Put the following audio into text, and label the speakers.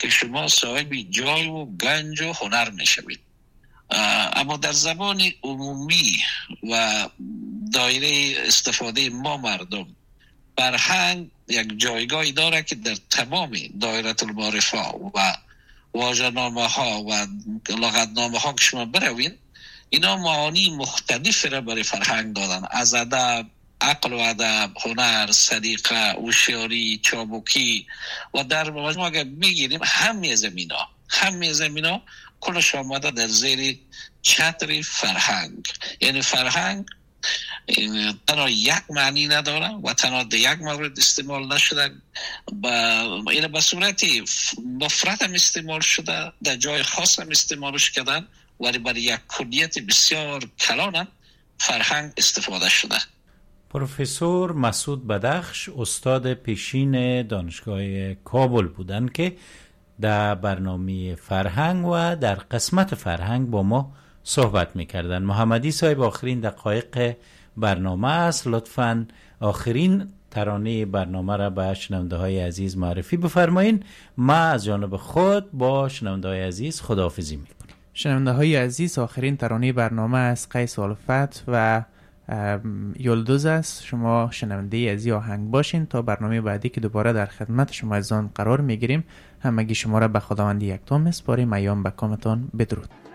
Speaker 1: که شما صاحب جای و گنج و هنر میشوید. اما در زبان عمومی و دایره استفاده ما مردم، فرهنگ یک جایگاهی داره که در تمام دایره المعارفه و واژه‌نامه ها و لغتنامه ها که شما بروین، اینا معانی مختلف را برای فرهنگ دادن، از ادب، عقل و ادب، هنر، سلیقه، هوشیاری، چابکی و در مجموع اگر بگیریم همه زمینا کلش آمده در زیر چتر فرهنگ. یعنی فرهنگ تنها یک معنی نداره و تنها در یک مورد استعمال نشده، این به صورت مفرد هم استعمال شده، در جای خاص هم استعمالش کردن، ولی برای یک کلیت بسیار کلان هم فرهنگ استفاده شده.
Speaker 2: پروفسور مسعود بدخش استاد پیشین دانشگاه کابل بودند که در برنامه فرهنگ و در قسمت فرهنگ با ما صحبت میکردن. محمدی صاحب، آخرین دقایق برنامه است، لطفاً آخرین ترانه برنامه را به شنونده های عزیز معرفی بفرمایین. ما از جانب خود با شنونده های عزیز خداحافظی میکنیم.
Speaker 3: شنونده های عزیز، آخرین ترانه برنامه از قیس الفت و یلدوز است. شما شنونده عزیز آهنگ باشین تا برنامه بعدی که دوباره در خدمت شما عزیزان قرار میگیریم. همگی شما را به خداوند یکتا میسپاریم. ایام به کامتان بدرود.